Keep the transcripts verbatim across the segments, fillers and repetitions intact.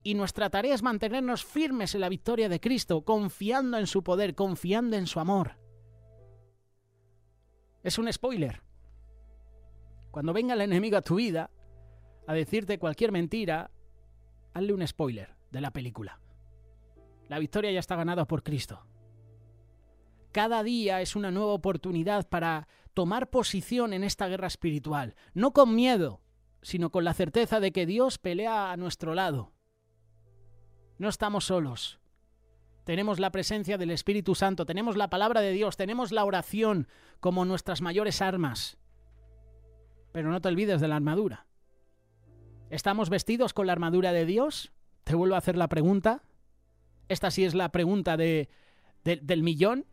Y nuestra tarea es mantenernos firmes en la victoria de Cristo, confiando en su poder, confiando en su amor. Es un spoiler. Cuando venga el enemigo a tu vida a decirte cualquier mentira, hazle un spoiler de la película. La victoria ya está ganada por Cristo. Cada día es una nueva oportunidad para tomar posición en esta guerra espiritual, no con miedo, sino con la certeza de que Dios pelea a nuestro lado. No estamos solos. Tenemos la presencia del Espíritu Santo, tenemos la palabra de Dios, tenemos la oración como nuestras mayores armas. Pero no te olvides de la armadura. ¿Estamos vestidos con la armadura de Dios? Te vuelvo a hacer la pregunta. Esta sí es la pregunta de, de, del millón.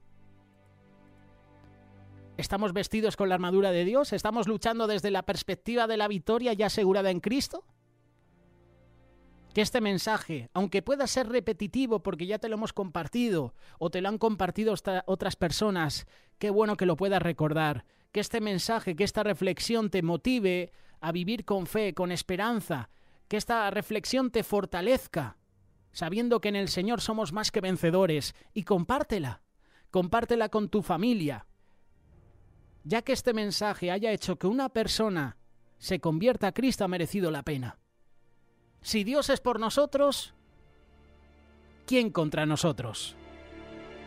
¿Estamos vestidos con la armadura de Dios? ¿Estamos luchando desde la perspectiva de la victoria ya asegurada en Cristo? Que este mensaje, aunque pueda ser repetitivo porque ya te lo hemos compartido o te lo han compartido otras personas, qué bueno que lo puedas recordar. Que este mensaje, que esta reflexión te motive a vivir con fe, con esperanza. Que esta reflexión te fortalezca, sabiendo que en el Señor somos más que vencedores. Y compártela, compártela con tu familia. Ya que este mensaje haya hecho que una persona se convierta a Cristo, ha merecido la pena. Si Dios es por nosotros, ¿quién contra nosotros?